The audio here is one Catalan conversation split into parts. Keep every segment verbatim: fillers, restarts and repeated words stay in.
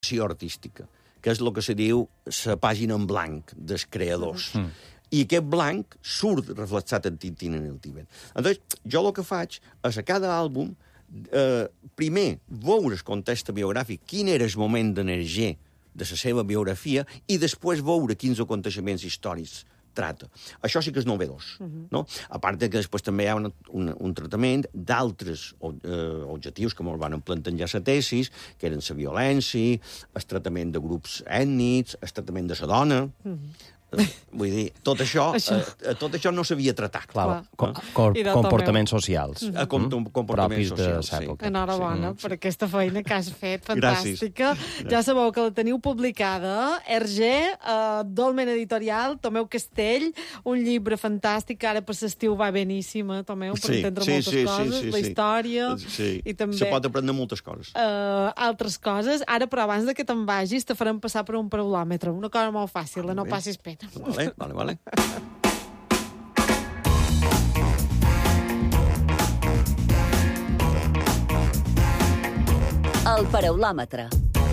direcció artística, que és el que se diu la pàgina en blanc dels creadors. Mm. I aquest blanc surt reflexat en Tintín en el Tibet. Entonces, jo el que faig és a cada àlbum, eh, primer, veure el context biogràfic, quin era el moment d'energia de la seva biografia, i després veure quins aconteixements històrics trata. Això sí que és novedós. Uh-huh. No? A part que després també hi ha un, un, un tractament d'altres eh, objectius que ens van plantejar la tesis, que eren la violència, el tractament de grups ètnics, el tractament de la dona... Uh-huh. Vull dir, tot això, això. Eh, tot això no s'havia tratat. Clar, com, com, comportaments socials. Mm-hmm. Com, comportaments socials, sí. Enhorabona sí. per aquesta feina que has fet, fantàstica. Gràcies. Ja sabeu que la teniu publicada. Hergé, uh, Dolmen Editorial, Tomeu Castell, un llibre fantàstic, que ara per l'estiu va beníssima, Tomeu, per sí, entendre sí, moltes sí, coses, sí, sí, la història... Sí. I també... Se pot aprendre moltes coses. Uh, altres coses. Ara, però abans de que te'n vagis, te farem passar per un paraulòmetre. Una cosa molt fàcil, no passis pena. Vale, vale, vale. El paraulòmetre.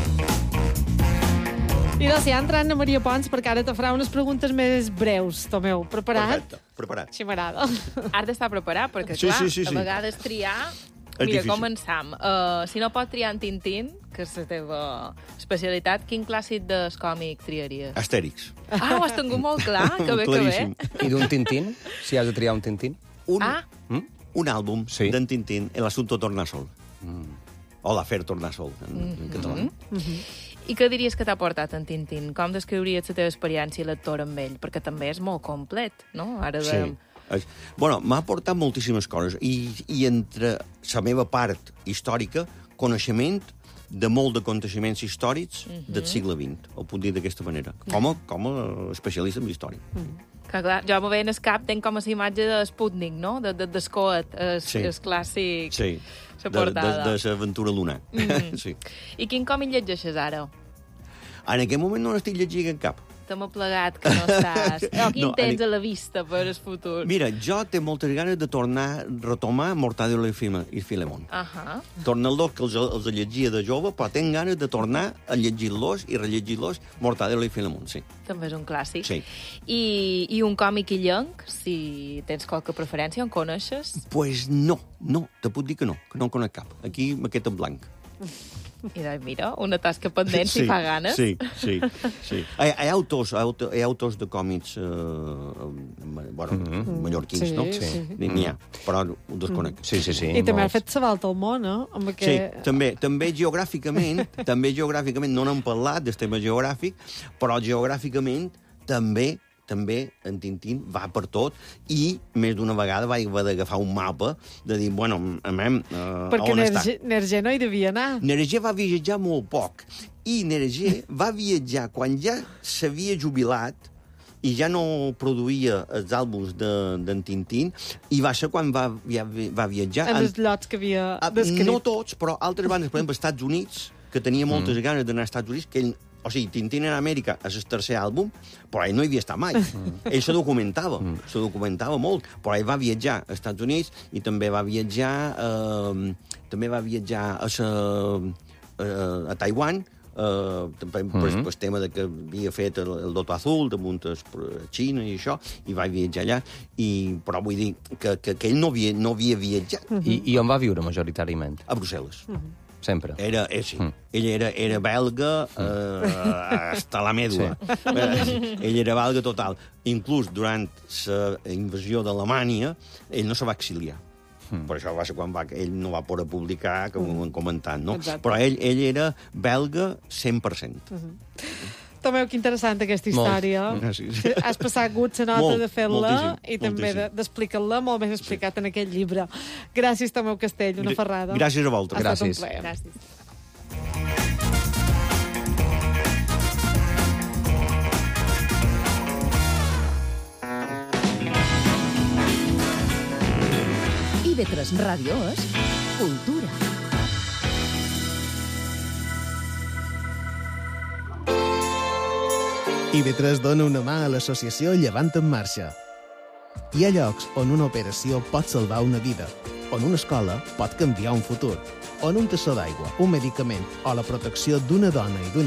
I doncs ja entrant a Maria Pons, perquè ara te farà unes preguntes més breus, Tomeu. Preparat? Perfecte, preparat. Sí, m'agrada. Has d'estar preparat, perquè, sí, clar, sí, sí, sí. a vegades triar... És Mira, difícil. començam. Uh, si no pots triar en Tintín, que és la teva especialitat, quin clàssic del còmic triaries? Astèrix. Ah, ho has tingut molt clar, que bé, que bé. Claríssim. I d'un Tintín? Si has de triar un Tintín? Un, Ah. mm? un àlbum Sí. d'en Tintín, El asunto Tornasol. Mm. O l'Afer Tornasol, en, mm -hmm. en català. Mm -hmm. I què diries que t'ha portat en Tintín? Com descriuries la teva experiència lectora amb ell? Perquè també és molt complet, no? Ara de... Sí. Bueno, m'ha aportat moltíssimes coses i, i entre la meva part històrica, coneixement de molt d'aconteixements històrics uh -huh. del segle vint, ho puc dir d'aquesta manera, com a, com a especialista en història. Uh -huh. Que clar, jo veient el cap tenc com a la imatge de Sputnik, no? De, de, d'Escoet, el, Sí. el clàssic... Sí, la de, portada. de, de l'aventura lunar. Mm -hmm. Sí. I quin còmic llegeixes ara? En aquest moment no n'estic llegint en cap. T'hem plegat que no estàs... O quin No, tens en- a la vista per el futur? Mira, jo té moltes ganes de tornar, retomar Mortadelo i File- i Filemón. Ahà. Torna-los, que els, els llegia de jove, però tinc ganes de tornar a llegir-los i rellegir-los Mortadelo i Filemón, sí. També és un clàssic. Sí. I, I un còmic illenc, si tens qualque preferència, en coneixes? Pues no, no, te puc dir que no, que no en conec cap. Aquí m'ha quedat en blanc. I doncs, mira, una tasca pendent, si fa ganes. Sí, sí, sí. Hi, hi, ha autors, hi ha auto- hi ha autors de còmics eh, bueno, mm -hmm. mallorquins, Sí, no? sí. N'hi ha, però ho desconec. Sí, sí, sí. I també ha molts. fet la volta al món, eh? Amb Sí, aquest... també, també geogràficament, també geogràficament, no n'hem parlat del tema geogràfic, però geogràficament també també en Tintín va per tot i més d'una vegada va haver d'agafar un mapa de dir, bueno, amem, uh, Perquè on està? Nergé, Nergé no hi devia anar. Nergé va viatjar molt poc i Nergé va viatjar quan ja s'havia jubilat i ja no produïa els àlbums d'en de, Tintín, i va ser quan va, ja, va viatjar... En els llocs que havia Ah, descrit. no tots, però altres bandes, per exemple, als Estats Units, que tenia moltes mm. ganes d'anar als Estats Units, que ell, o sigui, Tintín en Amèrica és el tercer àlbum, però ell no hi havia estat mai. Mm. Ell se documentava, mm. se documentava molt, però ell va viatjar als Estats Units i també va viatjar, eh, també va viatjar a, sa, a, a Taiwan, Uh, per mm -hmm. el tema de que havia fet el, el Loto Azul damunt a Xina i això, i va viatjar allà, i, però vull dir que, que, que ell no havia, no havia viatjat. Mm -hmm. I, I on va viure majoritàriament? A Brussel·les. Mm -hmm. Sempre? Era, eh, sí. Mm. Ell era, era belga eh, hasta la mèdula. Sí. Eh, ell era belga total. Inclús durant la invasió d'Alemanya, ell no se va exiliar. Mm. Per això va ser quan va, ell no va poder publicar, com ho hem comentat, no? Exacte. Però ell, ell era belga cent per cent. Mm-hmm. Tomeu, que interessant aquesta història. Molt. Gràcies. Has passat gut la nota Molt, de fer-la moltíssim, i també de- d'explicar-la molt més explicat en aquest llibre. Gràcies, Tomeu Castell, una ferrada. Gràcies a vosaltres. Ha estat un Gràcies. plaer. Gràcies. I ve tres Ràdio és cultura. I ve tres dona una mà a l'associació Llevant en Marxa. Hi ha llocs on una operació pot salvar una vida, on una escola pot canviar un futur. o en un tassó d'aigua, un medicament o la protecció d'una dona i d'un